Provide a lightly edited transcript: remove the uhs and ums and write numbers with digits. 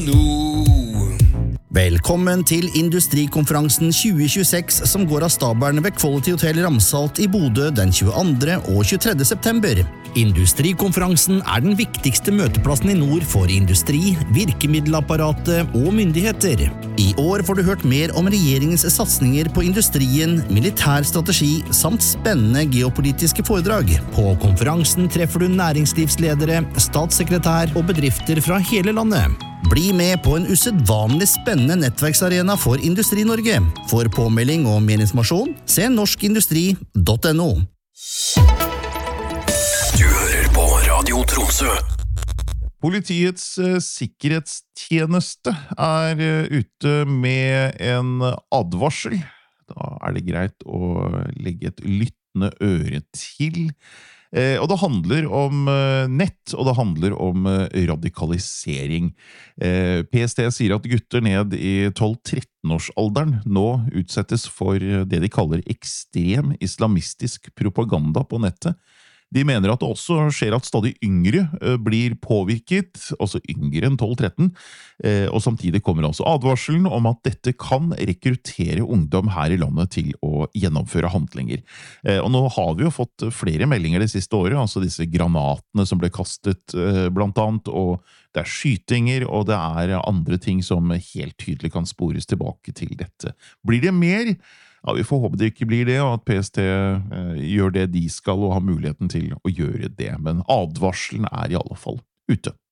Velkommen til Industrikonferansen 2026 som går av stabelen ved Quality Hotel Ramsalt i Bodø den 22. og 23. september. Industrikonferansen den viktigste møteplassen i nord for industri, virkemiddelapparatet og myndigheter. I år får du hørt mer om regjeringens satsninger på industrien, militær strategi samt spennende geopolitiske foredrag. På konferansen treffer du næringslivsledere, statssekretær og bedrifter fra hele landet. Bli med på en usedvanlig spennende nettverksarena for Industri-Norge. For påmelding og mer informasjon, se norskindustri.no. Du hører på Radio Tromsø. Politiets sikkerhetstjeneste ute med en advarsel. Da det greit å legge et lyttende øre til. Og det handler om nett, og det handler om radikalisering. PST sier at gutter ned i 12-13-årsalderen nå utsettes for det de kaller ekstrem islamistisk propaganda på nettet. De mener at det også skjer at stadig yngre blir påvirket, altså yngre enn 12-13, og samtidig kommer altså advarselen om at dette kan rekruttere ungdom her i landet til å gjennomføre handlinger. Og nå har vi jo fått flere meldinger det siste året, altså disse granatene som ble kastet blant annet, og det skytinger, og det andre ting som helt tydelig kan spores tilbake til dette. Blir det mer? Ja, vi får håpe det ikke blir det, og at PST gjør det de skal og har muligheten til å gjøre det, men advarselen i alle fall ute.